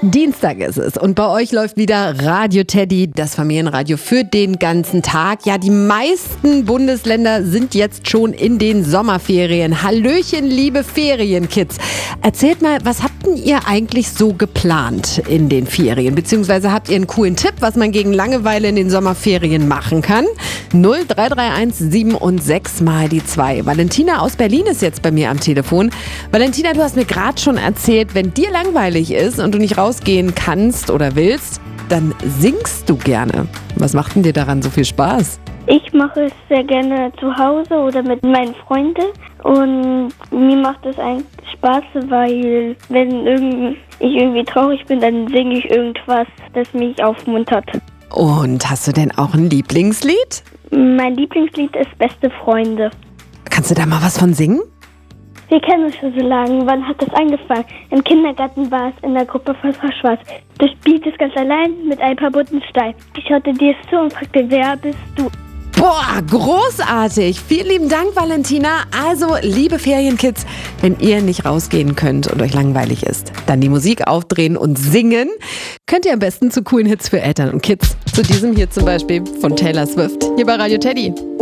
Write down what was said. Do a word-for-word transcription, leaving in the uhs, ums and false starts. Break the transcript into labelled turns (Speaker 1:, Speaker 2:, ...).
Speaker 1: Dienstag ist es und bei euch läuft wieder Radio Teddy, das Familienradio für den ganzen Tag. Ja, die meisten Bundesländer sind jetzt schon in den Sommerferien. Hallöchen, liebe Ferienkids. Erzählt mal, was habt denn ihr eigentlich so geplant in den Ferien? Beziehungsweise habt ihr einen coolen Tipp, was man gegen Langeweile in den Sommerferien machen kann? null drei drei eins sieben und sechs mal die zwei. Valentina aus Berlin ist jetzt bei mir am Telefon. Valentina, du hast mir gerade schon erzählt, wenn dir langweilig ist und du nicht rausgehen kannst oder willst, dann singst du gerne. Was macht denn dir daran so viel Spaß?
Speaker 2: Ich mache es sehr gerne zu Hause oder mit meinen Freunden und mir macht es eigentlich Spaß, weil wenn irgend, ich irgendwie traurig bin, dann singe ich irgendwas, das mich aufmuntert.
Speaker 1: Und hast du denn auch ein Lieblingslied?
Speaker 2: Mein Lieblingslied ist Beste Freunde.
Speaker 1: Kannst du da mal was von singen?
Speaker 2: Wir kennen uns schon so lange. Wann hat das angefangen? Im Kindergarten war es in der Gruppe von Frau Schwarz. Du spielst es ganz allein mit ein paar bunten Steinen. Ich schaute dir zu und fragte, wer bist du?
Speaker 1: Boah, großartig. Vielen lieben Dank, Valentina. Also, liebe Ferienkids, wenn ihr nicht rausgehen könnt und euch langweilig ist, dann die Musik aufdrehen und singen. Könnt ihr am besten zu coolen Hits für Eltern und Kids. Zu diesem hier zum Beispiel von Taylor Swift. Hier bei Radio Teddy.